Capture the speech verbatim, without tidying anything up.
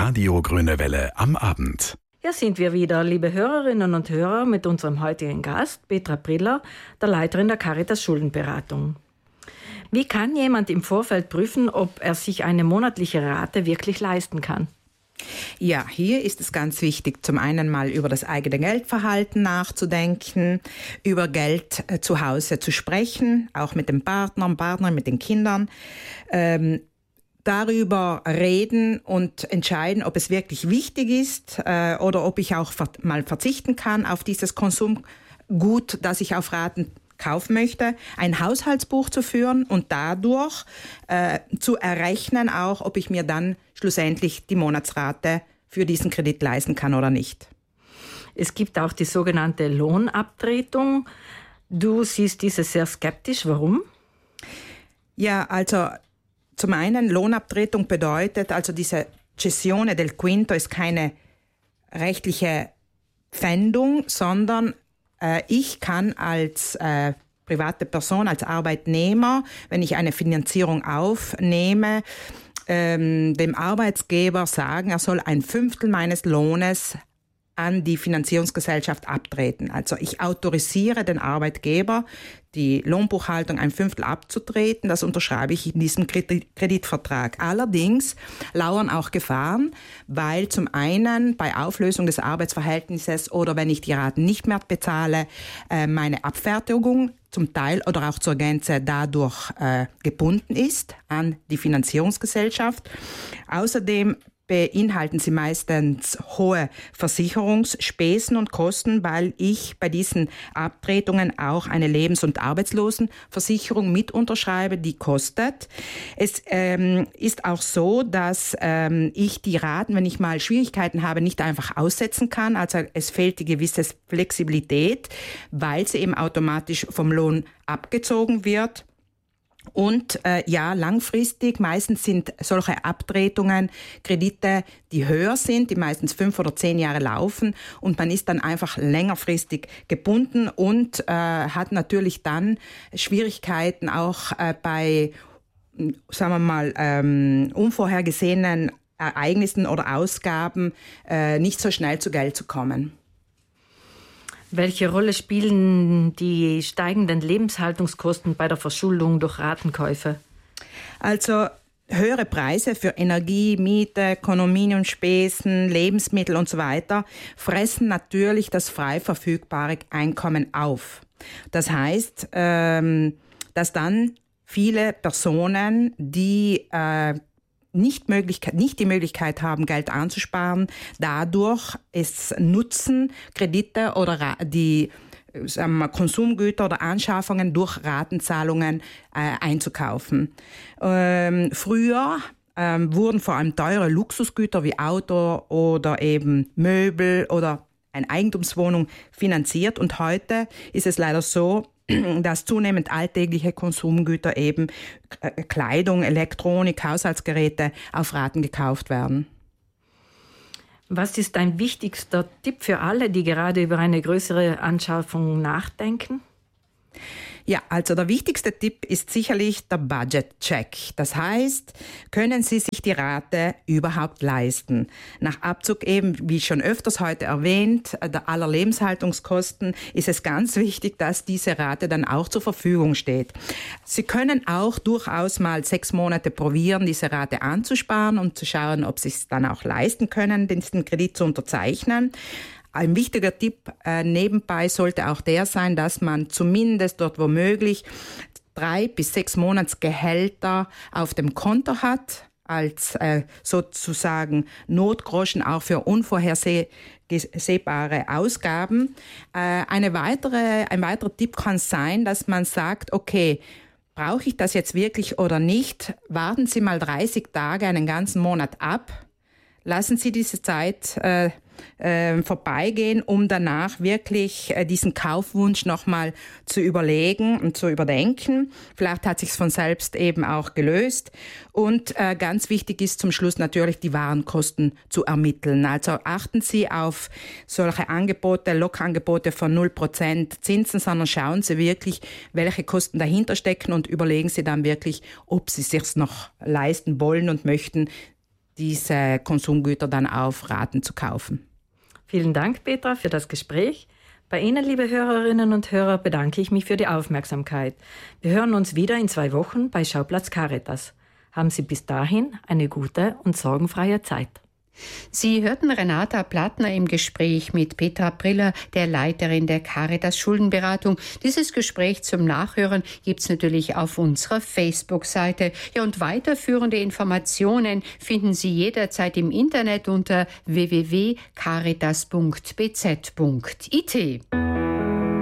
Radio Grüne Welle am Abend. Ja, sind wir wieder, liebe Hörerinnen und Hörer, mit unserem heutigen Gast, Petra Briller, der Leiterin der Caritas Schuldenberatung. Wie kann jemand im Vorfeld prüfen, ob er sich eine monatliche Rate wirklich leisten kann? Ja, hier ist es ganz wichtig, zum einen mal über das eigene Geldverhalten nachzudenken, über Geld äh, zu Hause zu sprechen, auch mit dem Partner, dem Partner, mit den Kindern, ähm, darüber reden und entscheiden, ob es wirklich wichtig ist äh, oder ob ich auch ver- mal verzichten kann auf dieses Konsumgut, das ich auf Raten kaufen möchte, ein Haushaltsbuch zu führen und dadurch äh, zu errechnen auch, ob ich mir dann schlussendlich die Monatsrate für diesen Kredit leisten kann oder nicht. Es gibt auch die sogenannte Lohnabtretung. Du siehst diese sehr skeptisch. Warum? Ja, also zum einen Lohnabtretung bedeutet, also diese Cessione del Quinto ist keine rechtliche Pfändung, sondern äh, ich kann als äh, private Person, als Arbeitnehmer, wenn ich eine Finanzierung aufnehme, ähm, dem Arbeitsgeber sagen, er soll ein Fünftel meines Lohnes an die Finanzierungsgesellschaft abtreten. Also ich autorisiere den Arbeitgeber, die Lohnbuchhaltung ein Fünftel abzutreten. Das unterschreibe ich in diesem Kreditvertrag. Allerdings lauern auch Gefahren, weil zum einen bei Auflösung des Arbeitsverhältnisses oder wenn ich die Raten nicht mehr bezahle, meine Abfertigung zum Teil oder auch zur Gänze dadurch gebunden ist an die Finanzierungsgesellschaft. Außerdem beinhalten sie meistens hohe Versicherungsspesen und Kosten, weil ich bei diesen Abtretungen auch eine Lebens- und Arbeitslosenversicherung mit unterschreibe, die kostet. Es ähm, ist auch so, dass ähm, ich die Raten, wenn ich mal Schwierigkeiten habe, nicht einfach aussetzen kann. Also es fehlt die gewisse Flexibilität, weil sie eben automatisch vom Lohn abgezogen wird. Und äh, ja, langfristig, meistens sind solche Abtretungen Kredite, die höher sind, die meistens fünf oder zehn Jahre laufen und man ist dann einfach längerfristig gebunden und äh, hat natürlich dann Schwierigkeiten auch äh, bei, sagen wir mal, ähm, unvorhergesehenen Ereignissen oder Ausgaben äh, nicht so schnell zu Geld zu kommen. Welche Rolle spielen die steigenden Lebenshaltungskosten bei der Verschuldung durch Ratenkäufe? Also höhere Preise für Energie, Miete, Kondominiumspesen, Lebensmittel und so weiter fressen natürlich das frei verfügbare Einkommen auf. Das heißt, ähm, dass dann viele Personen, die äh, nicht, Möglichkeit, nicht die Möglichkeit haben, Geld anzusparen, dadurch es nutzen, Kredite oder die sagen wir, Konsumgüter oder Anschaffungen durch Ratenzahlungen äh, einzukaufen. Ähm, früher ähm, wurden vor allem teure Luxusgüter wie Auto oder eben Möbel oder eine Eigentumswohnung finanziert und heute ist es leider so, dass zunehmend alltägliche Konsumgüter eben Kleidung, Elektronik, Haushaltsgeräte auf Raten gekauft werden. Was ist dein wichtigster Tipp für alle, die gerade über eine größere Anschaffung nachdenken? Ja, also der wichtigste Tipp ist sicherlich der Budget-Check. Das heißt, können Sie sich die Rate überhaupt leisten? Nach Abzug eben, wie schon öfters heute erwähnt, der aller Lebenshaltungskosten ist es ganz wichtig, dass diese Rate dann auch zur Verfügung steht. Sie können auch durchaus mal sechs Monate probieren, diese Rate anzusparen und zu schauen, ob Sie es dann auch leisten können, diesen Kredit zu unterzeichnen. Ein wichtiger Tipp äh, nebenbei sollte auch der sein, dass man zumindest dort womöglich drei bis sechs Monatsgehälter auf dem Konto hat, als äh, sozusagen Notgroschen auch für unvorhersehbare Ausgaben. Äh, eine weitere, ein weiterer Tipp kann sein, dass man sagt, okay, brauche ich das jetzt wirklich oder nicht? Warten Sie mal dreißig Tage, einen ganzen Monat ab. Lassen Sie diese Zeit äh, äh, vorbeigehen, um danach wirklich äh, diesen Kaufwunsch nochmal zu überlegen und zu überdenken. Vielleicht hat sich's von selbst eben auch gelöst. Und äh, ganz wichtig ist zum Schluss natürlich die Warenkosten zu ermitteln. Also achten Sie auf solche Angebote, Lockangebote von null Prozent Zinsen, sondern schauen Sie wirklich, welche Kosten dahinter stecken und überlegen Sie dann wirklich, ob Sie es sich noch leisten wollen und möchten, diese Konsumgüter dann aufraten zu kaufen. Vielen Dank, Petra, für das Gespräch. Bei Ihnen, liebe Hörerinnen und Hörer, bedanke ich mich für die Aufmerksamkeit. Wir hören uns wieder in zwei Wochen bei Schauplatz Caritas. Haben Sie bis dahin eine gute und sorgenfreie Zeit. Sie hörten Renata Plattner im Gespräch mit Petra Briller, der Leiterin der Caritas Schuldenberatung. Dieses Gespräch zum Nachhören gibt's natürlich auf unserer Facebook-Seite. Ja, und weiterführende Informationen finden Sie jederzeit im Internet unter w w w punkt caritas punkt b z punkt i t.